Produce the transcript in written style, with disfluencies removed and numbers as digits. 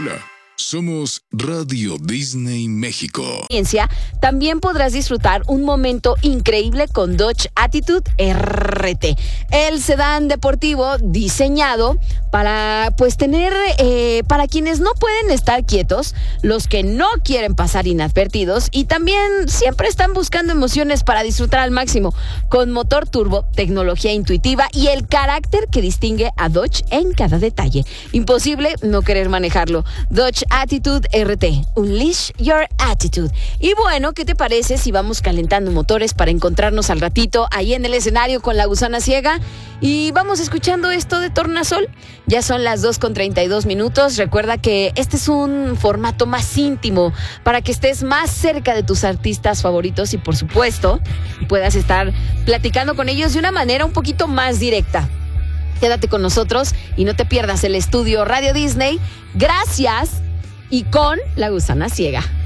Hola, somos Radio Disney México. También podrás disfrutar un momento increíble con Dodge Attitude RT, el sedán deportivo diseñado para tener para quienes no pueden estar quietos, los que no quieren pasar inadvertidos y también siempre están buscando emociones para disfrutar al máximo, con motor turbo, tecnología intuitiva y el carácter que distingue a Dodge en cada detalle. Imposible no querer manejarlo. Dodge Attitude RT, Unleash Your Attitude. Y bueno, ¿qué te parece si vamos calentando motores para encontrarnos al ratito ahí en el escenario con La Gusana Ciega? Y vamos escuchando esto de Tornasol. Ya son las 2:32. Recuerda que este es un formato más íntimo para que estés más cerca de tus artistas favoritos y, por supuesto, puedas estar platicando con ellos de una manera un poquito más directa. Quédate con nosotros y no te pierdas el estudio Radio Disney. Gracias y con La Gusana Ciega.